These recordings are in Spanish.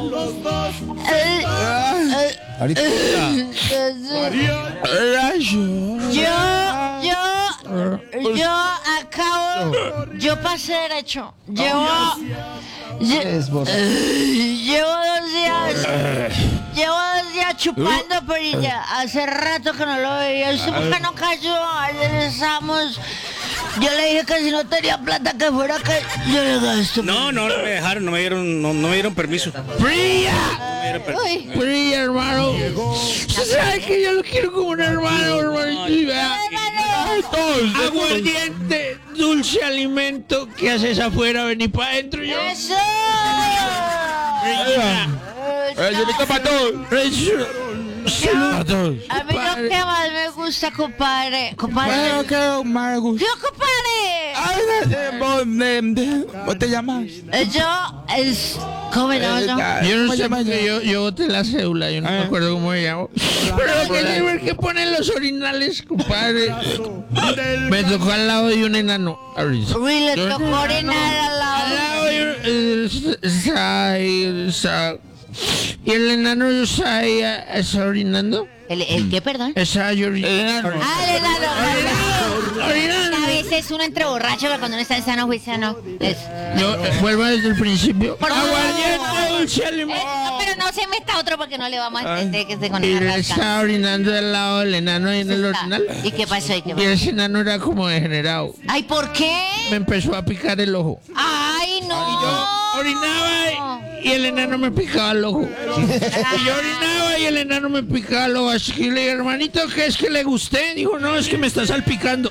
Ahorita. Yo pasé derecho. Llevo 2 días chupando perilla. Hace rato que no lo veía. ¿Usted por qué no cayó? Ayer estábamos. Yo le dije que si no tenía plata que fuera que yo le gasto. No me dejaron, no me dieron permiso. ¡Fría! ¡Fría, hermano! ¿Sabes que yo lo quiero como un hermano? Aguardiente, dulce alimento. ¿Qué haces afuera? Vení para adentro yo. ¡Eso! Yo me para todos. A mí lo que más me gusta, compadre. ¿Qué más gusta? ¡Yo, compadre! ¿Vos te llamas? ¿Cómo me llamo yo? Yo no sé, yo boté la cédula, yo no me acuerdo cómo me llamo. Pero lo que digo es que ponen los orinales, compadre. Me tocó al lado de un enano. Uy, le tocó orinar al lado de un... ¿Y el enano está ahí orinando? ¿El qué, perdón? Está orinando. Ah, el enano. A veces uno entre borracho, pero cuando uno está en sano juicio, no. Vuelvo desde el principio. Aguardiente, dulce alimento. Pero no se meta otro porque no le vamos a entender que se con y esa él rasca. estaba orinando al lado del enano y en el orinal. ¿Y qué pasó? Y ese enano era como degenerado. Ay, ¿por qué? Me empezó a picar el ojo. Ay, no. Y yo orinaba y el enano me picaba el ojo. Y yo orinaba y el enano me picaba el ojo. Así que le dije, hermanito, ¿qué es que le gusté? Dijo, no, es que me está salpicando.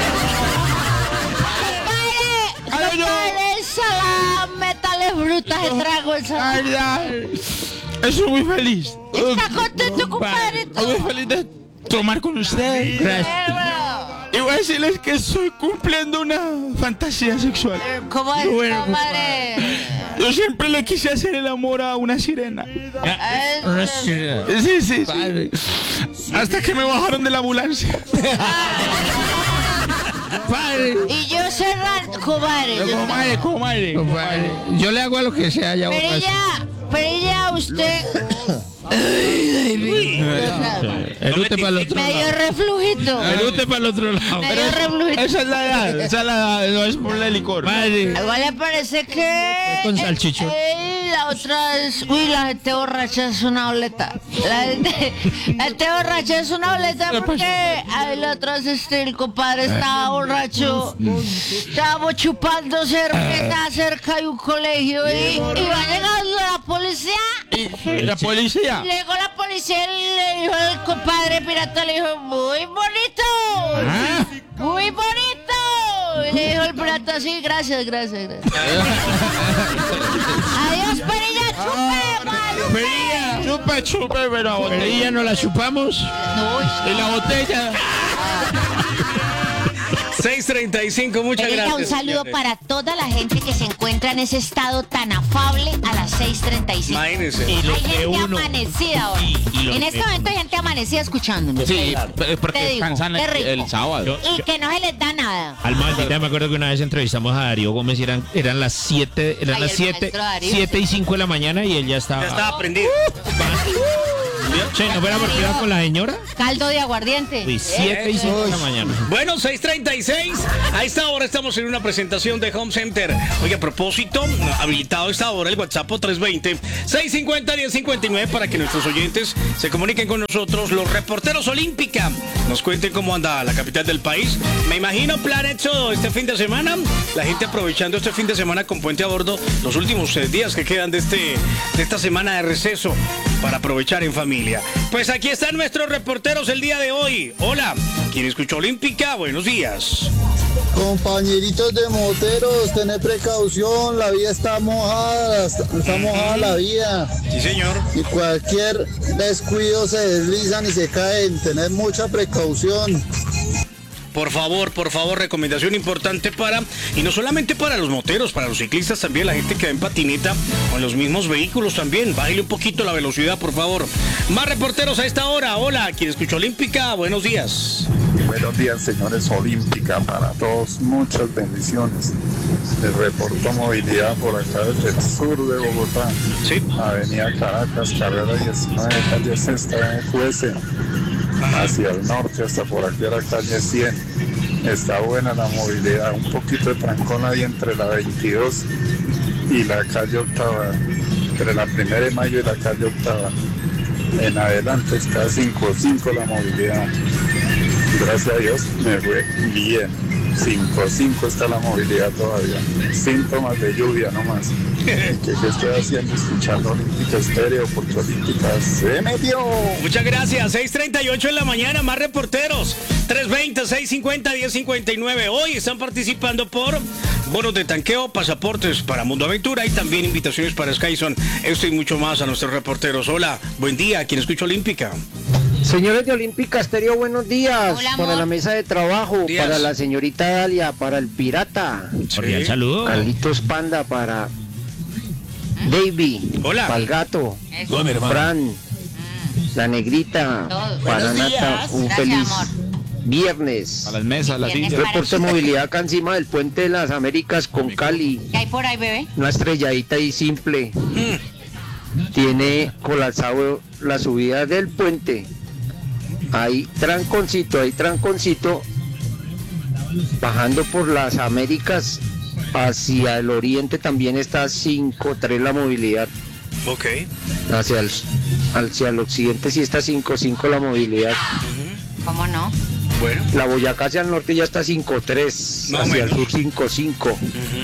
Compadre, ensalada, métale frutas de trago, ensalada. Estoy muy feliz. ¿Está contento, compadre? Estoy muy feliz de tomar con usted. Gracias. Y voy a decirles que estoy cumpliendo una fantasía sexual. ¿Cómo es, compadre? Yo siempre le quise hacer el amor a una sirena. Una sirena. Sí. Hasta que me bajaron de la ambulancia. Padre. Y yo cerrando, comadre. Yo le hago a lo que sea ya. Pero ya usted. Elute para el otro lado. Medio reflujito. Elute para el otro lado. Medio reflujito. Esa es la edad, no es por el licor. Igual le parece que. Con salchichón. La otra es. Uy, la gente borracha es una boleta. La gente borracha es una boleta porque el otro es el compadre estaba borracho. Estábamos chupando cerveza cerca de un colegio y va llegando la policía. ¿La policía? Llegó la policía y le dijo al compadre pirata, le dijo, muy bonito. Muy bonito. Y le dijo el pirata, sí, gracias. Adiós, Perilla, Chupe, pero la botella no la chupamos. No. Y la botella. 6:35, muchas Perilla, gracias. un saludo para toda la gente que se encuentra en ese estado tan afable a las 6:35. Imagínense. Hay gente amanecida ahora. En este momento hay gente amanecida escuchándonos. Sí, Te porque digo, descansan qué rico. el sábado. Y que no se les da nada. Alma bendita, me acuerdo que una vez entrevistamos a Darío Gómez y eran las 7, Ay, el maestro Darío. 7:05 de la mañana y él ya estaba. Ya estaba prendido. Che, ¿no fuera porque iba con la señora? Caldo de aguardiente. Uy, 7:05 de la mañana. Bueno, 6:36. A esta hora estamos en una presentación de Home Center. Oye, a propósito, habilitado a esta hora el WhatsApp 320-650-1059 para que nuestros oyentes se comuniquen con nosotros. Los reporteros Olímpica nos cuenten cómo anda la capital del país. Me imagino plan hecho este fin de semana. La gente aprovechando este fin de semana con puente a bordo. Los últimos 6 días que quedan de esta semana de receso para aprovechar en familia. Pues aquí están nuestros reporteros el día de hoy. Hola, ¿quién escuchó Olímpica? Buenos días. Compañeritos de moteros, tened precaución, la vía está mojada, está mojada la vía. Sí, señor. Y cualquier descuido se deslizan y se caen, tened mucha precaución. Por favor, recomendación importante y no solamente para los moteros, para los ciclistas también, la gente que va en patineta o en los mismos vehículos también. Bájale un poquito la velocidad, por favor. Más reporteros a esta hora. Hola, ¿quién escuchó Olímpica? Buenos días. Buenos días, señores Olímpica, para todos, muchas bendiciones. Les reporto movilidad por acá desde el sur de Bogotá. Sí. Avenida Caracas, carrera 19, calle Sexta, FUS, hacia el norte hasta por aquí a la calle 100. Está buena la movilidad, un poquito de trancón ahí entre la 22 y la calle Octava, entre la 1 de mayo y la calle Octava. En adelante está 5-5 la movilidad. Gracias a Dios me fue bien. 5-5 está la movilidad todavía. Síntomas de lluvia nomás. ¿Qué estoy haciendo? Escuchando Olímpica Estéreo, porque Olímpica se metió. Muchas gracias. 6:38 en la mañana, más reporteros. 320-650-1059. Hoy están participando por bonos de tanqueo, pasaportes para Mundo Aventura y también invitaciones para Skyson. Esto y mucho más a nuestros reporteros. Hola, buen día. ¿Quién escucha Olímpica? Señores de Olímpica Estéreo, buenos días. Hola, amor. Para la mesa de trabajo, Días. para la señorita Dalia, para el pirata, Cordial saludo. Carlitos Panda, para Davey, Hola. para el gato, Eso. Fran, la negrita, Todos. para Buenos Nata, días. un Gracias, feliz amor. viernes. A las mesas, las Viernes. sillas. Reporte de movilidad acá encima del puente de las Américas con Cali. ¿Qué hay por ahí, bebé? Una estrelladita y simple. Tiene colapsado la subida del puente. Hay tranconcito. Bajando por las Américas hacia el oriente también está 5-3 la movilidad. Ok. Hacia el occidente sí está 5-5 la movilidad. ¿Cómo no? Bueno. La Boyacá hacia el norte ya está 5-3. Más o Hacia el menos. sur 5-5.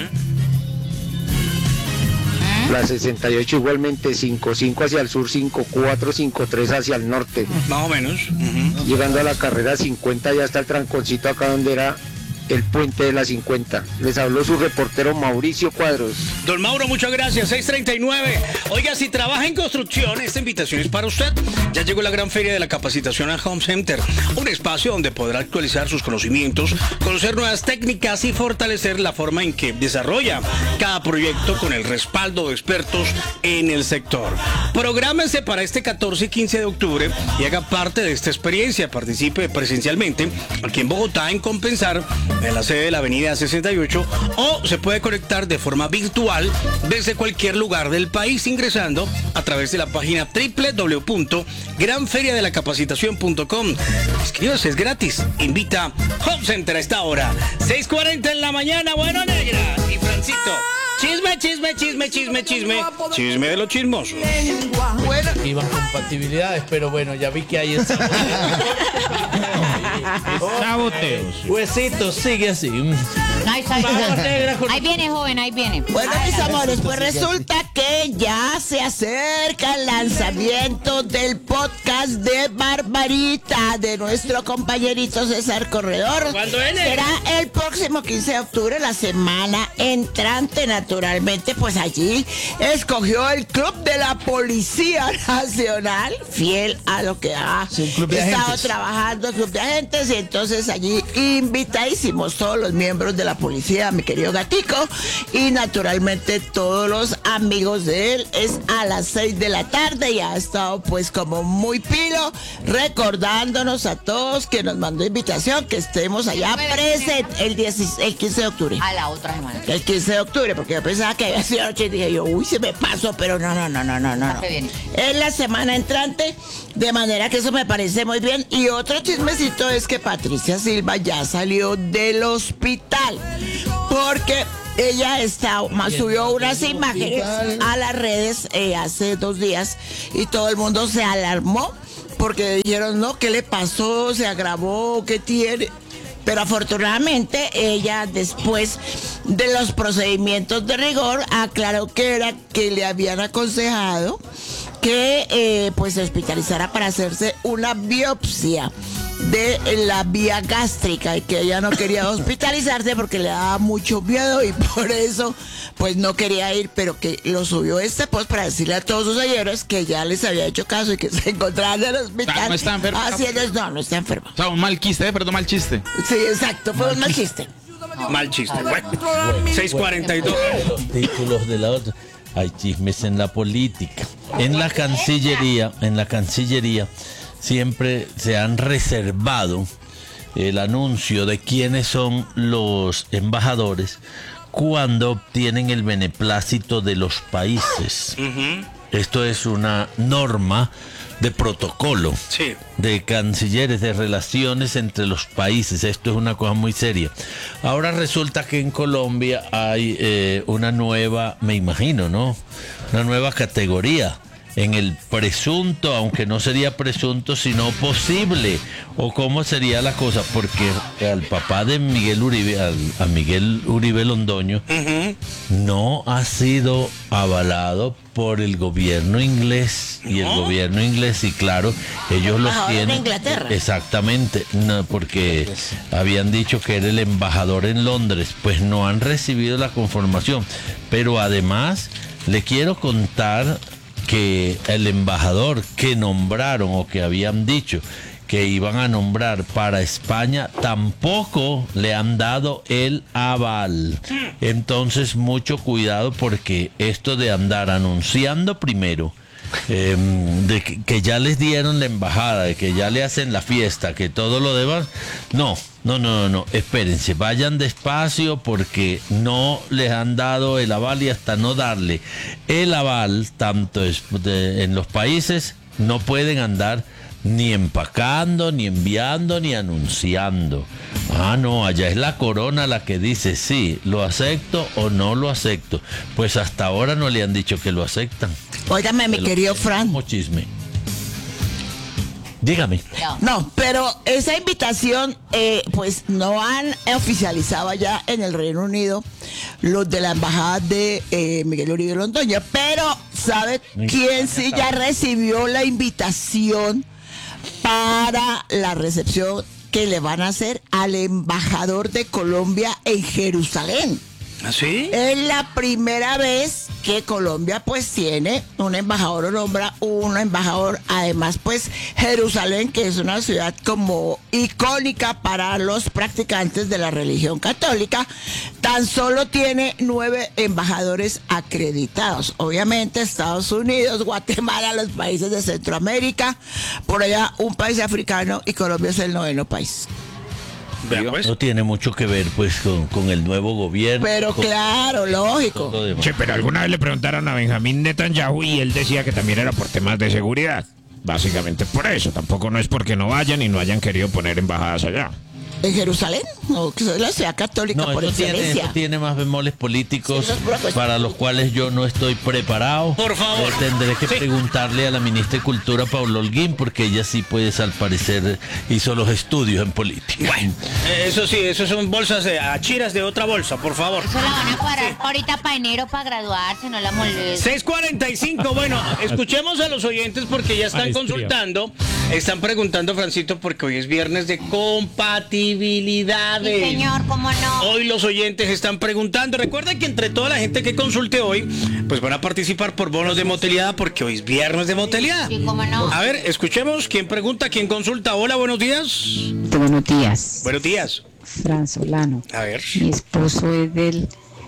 La 68 igualmente 5-5 hacia el sur, 5-4, 5-3 hacia el norte. Más o menos. Llegando a la carrera 50 ya está el tranconcito acá donde era el puente de la 50. Les habló su reportero Mauricio Cuadros. Don Mauro, muchas gracias. 6:39. Oiga, si trabaja en construcción, esta invitación es para usted. Ya llegó la gran feria de la capacitación a Home Center, un espacio donde podrá actualizar sus conocimientos, conocer nuevas técnicas y fortalecer la forma en que desarrolla cada proyecto con el respaldo de expertos en el sector. Prográmese para este 14 y 15 de octubre y haga parte de esta experiencia. Participe presencialmente aquí en Bogotá en Compensar, en la sede de la avenida 68, o se puede conectar de forma virtual desde cualquier lugar del país ingresando a través de la página www.granferiadelacapacitacion.com. Inscríbase, es gratis. Invita Home Center a esta hora. 6:40 en la mañana. Bueno, negra y Francito. Chisme de los chismosos. Bueno, iban compatibilidades, pero bueno, ya vi que hay esa. Saboteos. Huesito, sigue así. Ahí viene, joven, ahí viene. Bueno, mis amores, pues resulta que ya se acerca el lanzamiento del podcast de Barbarita, de nuestro compañerito César Corredor. ¿Cuándo viene? Será el próximo 15 de octubre, la semana entrante, naturalmente, pues allí escogió el Club de la Policía Nacional, fiel a lo que ha estado trabajando el Club de Agentes, y entonces allí invitadísimos todos los miembros de la policía, mi querido gatico, y naturalmente todos los amigos de él. Es a las 6 de la tarde y ha estado pues como muy pilo, recordándonos a todos que nos mandó invitación, que estemos allá presentes el 15 de octubre. A la otra semana. El 15 de octubre, porque yo pensaba que había sido anoche y dije yo, uy, se me pasó, pero no. Qué bien. Es la semana entrante, de manera que eso me parece muy bien. Y otro chismecito es que Patricia Silva ya salió del hospital, porque ella subió unas imágenes a las redes hace 2 días y todo el mundo se alarmó porque dijeron, no, ¿qué le pasó? ¿Se agravó? ¿Qué tiene? Pero afortunadamente ella, después de los procedimientos de rigor, aclaró que era que le habían aconsejado que pues se hospitalizara para hacerse una biopsia de la vía gástrica, y que ella no quería hospitalizarse porque le daba mucho miedo y por eso pues no quería ir, pero que lo subió este post para decirle a todos sus seguidores que ya les había hecho caso y que se encontraban en el hospital. ¿No está enfermo? No está enfermo. O sea, un mal chiste, perdón, mal chiste. Sí, exacto, fue un mal chiste. Mal chiste. Bueno, 6:42. Los títulos de la otra. Hay chismes en la política. En la Cancillería siempre se han reservado el anuncio de quiénes son los embajadores cuando obtienen el beneplácito de los países. Esto es una norma de protocolo de cancilleres, de relaciones entre los países. Esto es una cosa muy seria. Ahora resulta que en Colombia hay una nueva, me imagino, ¿no? Una nueva categoría en el presunto, aunque no sería presunto, sino posible. ¿O cómo sería la cosa? Porque al papá de Miguel Uribe, a Miguel Uribe Londoño, no ha sido avalado por el gobierno inglés. Y el gobierno inglés, y claro, ellos los tienen. En Inglaterra. Exactamente, no, porque habían dicho que era el embajador en Londres. Pues no han recibido la conformación. Pero además, le quiero contar que el embajador que nombraron o que habían dicho que iban a nombrar para España tampoco le han dado el aval. Entonces mucho cuidado, porque esto de andar anunciando primero de que ya les dieron la embajada, de que ya le hacen la fiesta, que todo lo demás, no, espérense, vayan despacio, porque no les han dado el aval, y hasta no darle el aval, tanto en los países, no pueden andar ni empacando, ni enviando, ni anunciando. No, allá es la corona la que dice sí, lo acepto o no lo acepto. Pues hasta ahora no le han dicho que lo aceptan. Óigame, mi querido Fran. Como chisme. Dígame. No, pero esa invitación, pues no han oficializado allá en el Reino Unido los de la embajada de Miguel Uribe Londoño. Pero, ¿sabe quién sí ya recibió la invitación para la recepción que le van a hacer al embajador de Colombia en Jerusalén? ¿Ah, sí? Es la primera vez que Colombia pues tiene un embajador o nombra un embajador. Además pues Jerusalén, que es una ciudad como icónica para los practicantes de la religión católica, tan solo tiene 9 embajadores acreditados. Obviamente Estados Unidos, Guatemala, los países de Centroamérica, por allá un país africano, y Colombia es el 9º país. No tiene mucho que ver pues con el nuevo gobierno. Pero claro, lógico. Che, pero alguna vez le preguntaron a Benjamín Netanyahu y él decía que también era por temas de seguridad. Básicamente por eso. Tampoco no es porque no vayan y no hayan querido poner embajadas allá. ¿En Jerusalén? No, que es la ciudad católica por excelencia. Eso tiene más bemoles políticos, para los cuales yo no estoy preparado. Por favor. Tendré que preguntarle a la ministra de Cultura, Paula Holguín, porque ella sí, pues, al parecer, hizo los estudios en política. Bueno, eso sí, eso son bolsas de achiras de otra bolsa, por favor. Eso la van a parar ahorita para enero, para graduarse, no la moleste. 6:45, bueno, escuchemos a los oyentes porque ya están consultando. Están preguntando, Francito, porque hoy es viernes de compatibilidades. Sí, señor, ¿cómo no? Hoy los oyentes están preguntando. Recuerden que entre toda la gente que consulte hoy, pues van a participar por bonos de Moteliada, porque hoy es viernes de Moteliada. Sí, cómo no. A ver, escuchemos quién pregunta, quién consulta. Hola, buenos días. Buenos días. Buenos días. Fran Solano. A ver. Mi esposo es del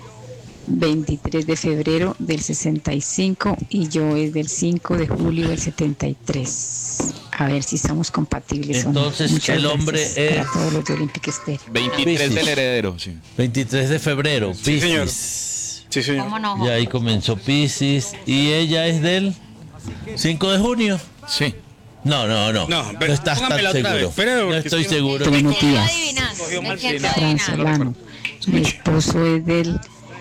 23 de febrero del 65 y yo es del 5 de julio del 73. A ver si somos compatibles. Entonces, o no. el hombre es... Para todos los de Olympic Stereo. 23 del heredero, sí. 23 de febrero, Piscis. Sí, señor. Sí, señor. ¿Cómo no? Y ahí comenzó Piscis. ¿Y ella es del 5 de junio? Sí. No. No, No estás tan póngamela otra vez. seguro. Espera, No porque estoy es que seguro. Buenos días. Cogió mal Me siento Fran adivinando. Solano. Mi esposo es del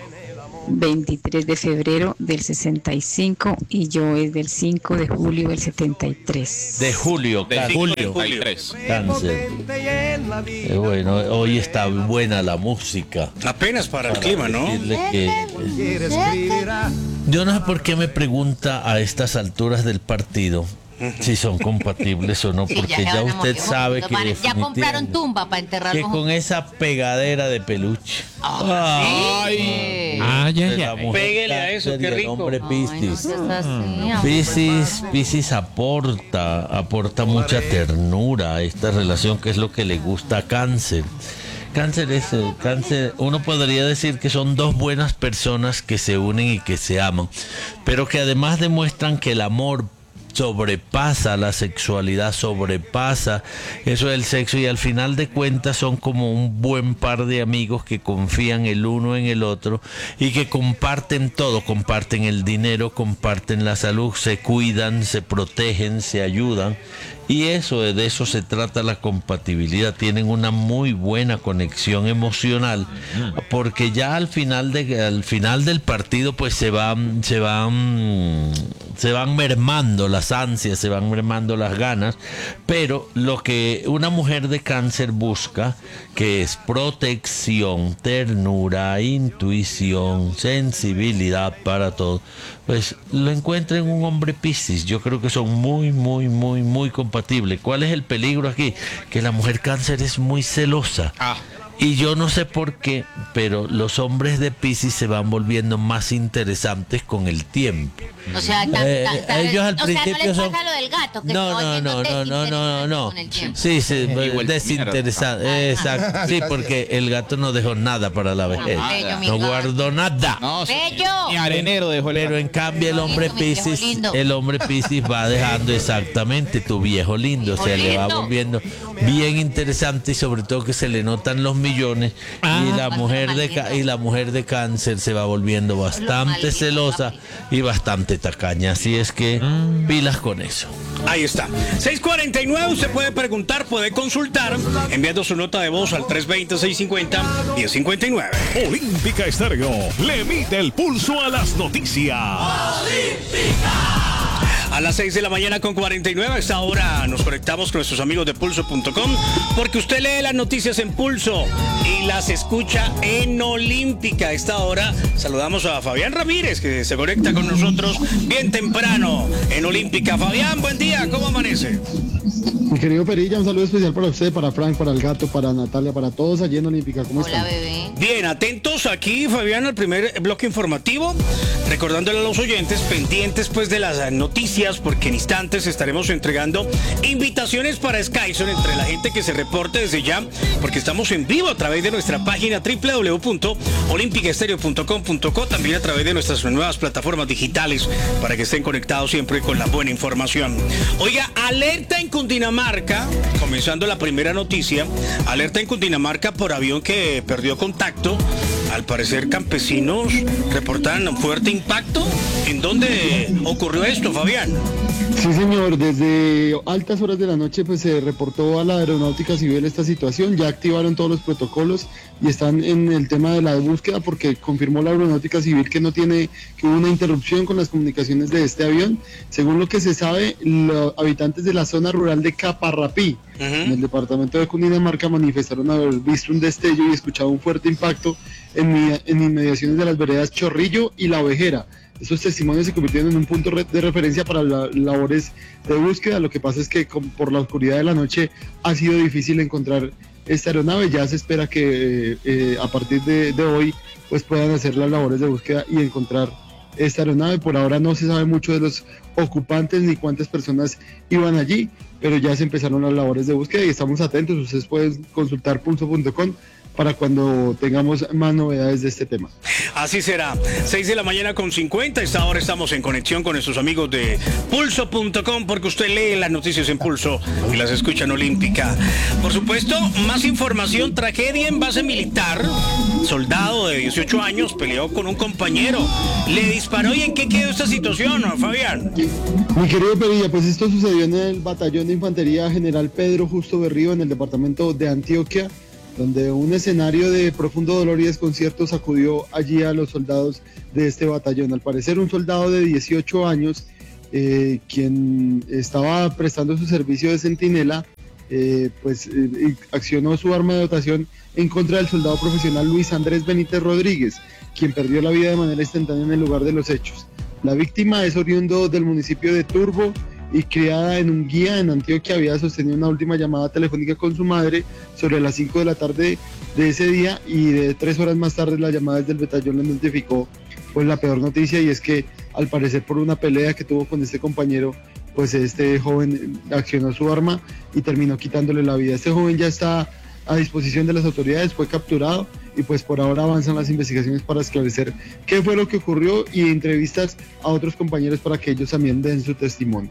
23 de febrero del 65 y yo es del 5 de julio del 73. De julio, Del 5 de julio. 3. Cáncer. Bueno, hoy está buena la música. Apenas para el clima, ¿no? Decirle que, yo no sé por qué me pregunta a estas alturas del partido si son compatibles o no, Sí, porque se ya van a usted morir sabe juntos, que ya compraron definitivamente tumba para enterrarlo. que con esa pegadera de peluche. Ay. La mujer Péguele a eso, cáncer qué y el rico. hombre Piscis. Piscis. Piscis aporta mucha ternura a esta relación, que es lo que le gusta a Cáncer. Cáncer, uno podría decir que son dos buenas personas que se unen y que se aman, pero que además demuestran que el amor sobrepasa la sexualidad, sobrepasa eso del sexo, y al final de cuentas son como un buen par de amigos que confían el uno en el otro y que comparten todo, comparten el dinero, comparten la salud, se cuidan, se protegen, se ayudan. Y de eso se trata la compatibilidad. Tienen una muy buena conexión emocional, porque ya al final del partido pues se van mermando las ansias, se van mermando las ganas, pero lo que una mujer de Cáncer busca, que es protección, ternura, intuición, sensibilidad para todo, pues lo encuentra en un hombre Piscis. Yo creo que son muy compatibles. ¿Cuál es el peligro aquí? Que la mujer Cáncer es muy celosa. Y yo no sé por qué, pero los hombres de Piscis se van volviendo más interesantes con el tiempo. O sea, ellos al principio no les son... pasa lo del gato. Que No. Sí, desinteresante. Exacto. Sí, porque el gato no dejó nada para la vejez. No guardó nada. Ni arenero dejó el Pero en cambio el hombre Piscis va dejando exactamente tu viejo lindo. Se le va volviendo bien interesante, y sobre todo que se le notan los millones, y la mujer de Cáncer se va volviendo bastante celosa y bastante tacaña, así es que pilas con eso. Ahí está. 6:49, usted puede preguntar, puede consultar, enviando su nota de voz al 320-650-1059. Olímpica Estéreo le mide el pulso a las noticias. A las 6 de la mañana con 49, a esta hora nos conectamos con nuestros amigos de Pulso.com, porque usted lee las noticias en Pulso y las escucha en Olímpica. A esta hora saludamos a Fabián Ramírez, que se conecta con nosotros bien temprano en Olímpica. Fabián, buen día, ¿cómo amanece? Mi querido Perilla, un saludo especial para usted, para Frank, para el gato, para Natalia, para todos allí en Olímpica. ¿Cómo están? Hola, bebé. Bien, atentos aquí, Fabián, al primer bloque informativo, recordándole a los oyentes pendientes pues de las noticias, porque en instantes estaremos entregando invitaciones para Skyson entre la gente que se reporte desde ya, porque estamos en vivo a través de nuestra página www.olimpicaestereo.com.co, también a través de nuestras nuevas plataformas digitales, para que estén conectados siempre con la buena información. Oiga, alerta en Cundinamarca, comenzando la primera noticia, alerta en Cundinamarca por avión que perdió contacto. Al parecer, campesinos reportan un fuerte impacto. ¿En dónde ocurrió esto, Fabián? Sí, señor, desde altas horas de la noche pues se reportó a la Aeronáutica Civil esta situación. Ya activaron todos los protocolos y están en el tema de la búsqueda, porque confirmó la Aeronáutica Civil que hubo una interrupción con las comunicaciones de este avión. Según lo que se sabe, los habitantes de la zona rural de Caparrapí, en el departamento de Cundinamarca, manifestaron haber visto un destello y escuchado un fuerte impacto en inmediaciones de las veredas Chorrillo y La Ovejera. Esos testimonios se convirtieron en un punto de referencia para las labores de búsqueda. Lo que pasa es que por la oscuridad de la noche ha sido difícil encontrar esta aeronave. Ya se espera que a partir de hoy pues puedan hacer las labores de búsqueda y encontrar esta aeronave. Por ahora no se sabe mucho de los ocupantes ni cuántas personas iban allí, pero ya se empezaron las labores de búsqueda y estamos atentos. Ustedes pueden consultar pulso.com para cuando tengamos más novedades de este tema. Así será. 6 de la mañana con 50. Esta hora estamos en conexión con nuestros amigos de Pulso.com, porque usted lee las noticias en Pulso y las escucha en Olímpica. Por supuesto, más información. Tragedia en base militar. Soldado de 18 años peleó con un compañero. Le disparó. ¿Y en qué quedó esta situación, Fabián? Mi querido Perilla, pues esto sucedió en el batallón de infantería General Pedro Justo Berrío, en el departamento de Antioquia, donde un escenario de profundo dolor y desconcierto sacudió allí a los soldados de este batallón. Al parecer, un soldado de 18 años, quien estaba prestando su servicio de centinela, accionó su arma de dotación en contra del soldado profesional Luis Andrés Benítez Rodríguez, quien perdió la vida de manera instantánea en el lugar de los hechos. La víctima es oriundo del municipio de Turbo y criada en Unguía, en Antioquia. Había sostenido una última llamada telefónica con su madre sobre las 5 de la tarde de ese día, y de 3 horas más tarde la llamada desde el batallón le notificó pues la peor noticia, y es que al parecer por una pelea que tuvo con este compañero, pues este joven accionó su arma y terminó quitándole la vida. Este joven ya está a disposición de las autoridades, fue capturado, y pues por ahora avanzan las investigaciones para esclarecer qué fue lo que ocurrió y entrevistas a otros compañeros para que ellos también den su testimonio.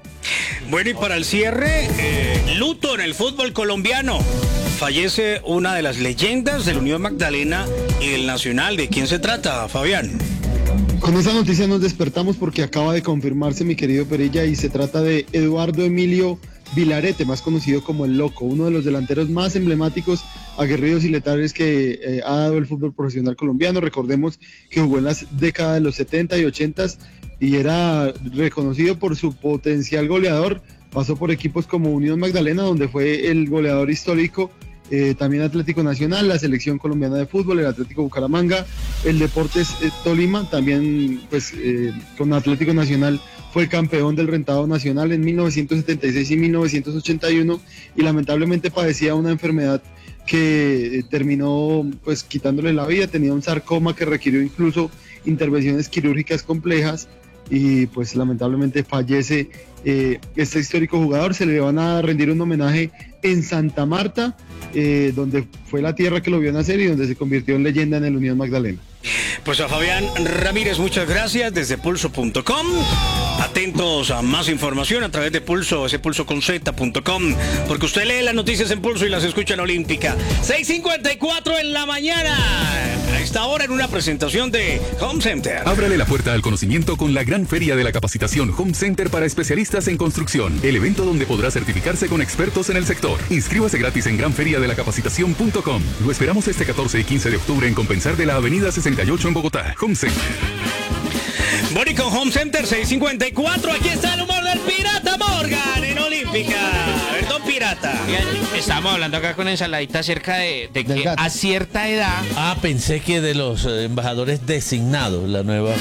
Bueno, y para el cierre, luto en el fútbol colombiano. Fallece una de las leyendas del Unión Magdalena y del Nacional. ¿De quién se trata, Fabián? Con esa noticia nos despertamos porque acaba de confirmarse, mi querido Perilla, y se trata de Eduardo Emilio Vilarete, más conocido como El Loco, uno de los delanteros más emblemáticos, aguerridos y letales que ha dado el fútbol profesional colombiano. Recordemos que jugó en las décadas de los 70 y 80 y era reconocido por su potencial goleador. Pasó por equipos como Unión Magdalena, donde fue el goleador histórico, también Atlético Nacional, la selección colombiana de fútbol, el Atlético Bucaramanga, el Deportes Tolima, también pues con Atlético Nacional fue campeón del Rentado Nacional en 1976 y 1981 y lamentablemente padecía una enfermedad que terminó pues quitándole la vida. Tenía un sarcoma que requirió incluso intervenciones quirúrgicas complejas y pues lamentablemente fallece este histórico jugador. Se le van a rendir un homenaje en Santa Marta, donde fue la tierra que lo vio nacer y donde se convirtió en leyenda en el Unión Magdalena. Pues a Fabián Ramírez, muchas gracias desde pulso.com. Atentos a más información a través de Pulso, ese pulsoconz.com, porque usted lee las noticias en Pulso y las escucha en Olímpica. 6:54 en la mañana. A esta hora en una presentación de Home Center. Ábrale la puerta al conocimiento con la gran feria de la capacitación Home Center para especialistas en construcción. El evento donde podrá certificarse con expertos en el sector. Inscríbase gratis en granferiadelacapacitación.com. Lo esperamos este 14 y 15 de octubre en Compensar de la Avenida 68 en Bogotá. Home Center. Bueno, y con Home Center 6:54, aquí está el humor del Pirata Morgan en Olímpica. Perdón, Pirata. Estamos hablando acá con Ensaladita acerca de que a cierta edad... Pensé que de los embajadores designados, la nueva...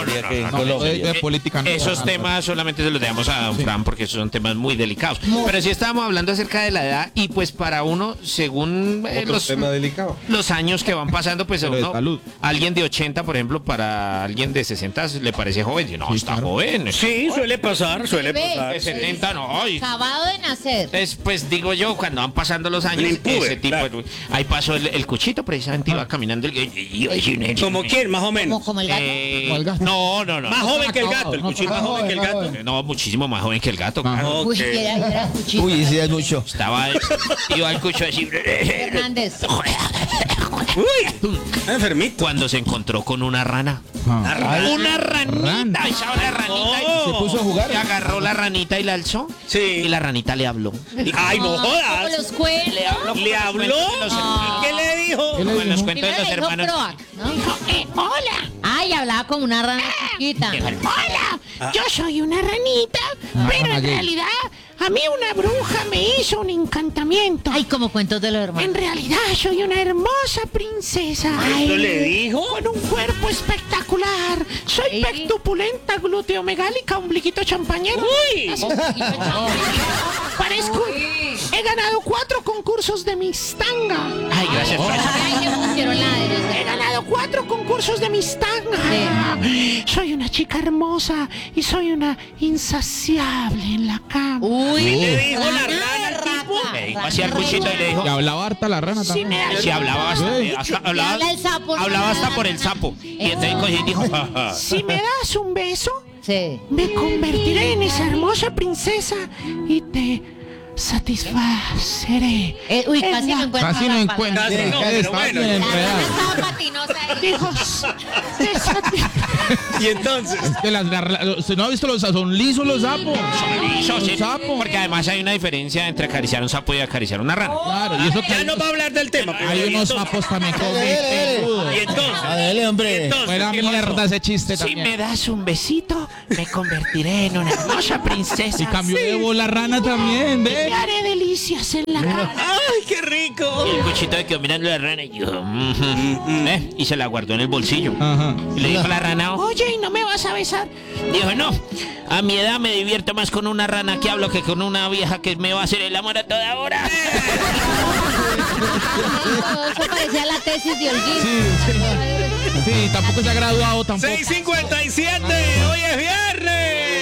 de política no. Esos temas solamente se los dejamos a don Fran porque esos son temas muy delicados. Pero sí estábamos hablando acerca de la edad y pues para uno, según los años que van pasando, pues a uno, alguien de 80, por ejemplo, para alguien de 60 le parece joven. Y no, está joven. Sí, suele pasar. De 70 no. Acabado de nacer. Pues digo yo, cuando van pasando los años, ese tipo, ahí pasó el Cuchito, precisamente iba caminando. ¿Como quién, más o menos? ¿Como el gato? No. Más joven que el gato, el Cuchito más joven que el gato. No, muchísimo más joven que el gato. Uy, era Cuchito. Uy, sí es mucho. Iba el Cucho así. Hernández. Uy, enfermito. Cuando se encontró con una rana. Una ranita. Echaba una ranita y se puso a jugar. Y agarró la ranita y la alzó. Sí. Y la ranita le habló. Ay, no jodas. Como los cuentos. ¿Le habló? ¿Qué le dijo? Como en los cuentos de los hermanos. Dijo, hola. Ay, hablaba como una rana chiquita. Hola, yo soy una ranita, pero en realidad a mí una bruja me hizo un encantamiento. Ay, como cuentos de los hermanos. En realidad soy una hermosa princesa. ¿Esto le dijo? Con un cuerpo espectacular. Soy pectupulenta, gluteomegálica, ombliguito champañero. ¡Uy! Parezco. He ganado 4 concursos de Miss Tanga. Ay, gracias por eso. Ay, le pusieron la derecha. He ganado 4 concursos de Miss Tanga. Soy una chica hermosa y soy una insaciable en la cama. Uy, ¿Le dijo la rana al tipo? Le dijo así al Cuchito y le dijo. Y hablaba harta la rana Sí, también. me Sí, hablaba bastante. habla el sapo, Hablaba no hasta la por el rana. sapo. Y entonces cogió y dijo. Si me das un beso, Sí. me convertiré en esa hermosa princesa y te satisfaceré. Uy, casi no encuentro. Casi no encuentro. Casi no, pero bueno. La rana estaba patinosa ahí. Dijo, Y entonces. Que ¿usted no ha visto son lisos los sapos? Sí, Sapo. porque además hay una diferencia entre acariciar un sapo y acariciar una rana. Claro, y eso que Ya no va a hablar del tema. pero hay y unos entonces- sapos también con Y entonces. hombre. Fuera ¿qué pasó? mierda ese chiste si también. me das un besito, me convertiré en una hermosa princesa. Y cambió de voz la rana también, Y ¿ve? haré delicias en la cama. ¡Ay, qué rico! Y el Cuchito se quedó mirando a la rana y dijo, y se la guardó en el bolsillo. Ajá. Y le dijo a la rana, Oye, ¿y no me vas a besar? dijo, no, a mi edad me divierto más con una rana que hablo que con una vieja que me va a hacer el amor a toda hora. Eso parecía la tesis de Holguín. Sí, tampoco se ha graduado tampoco. 6:57, hoy es viernes.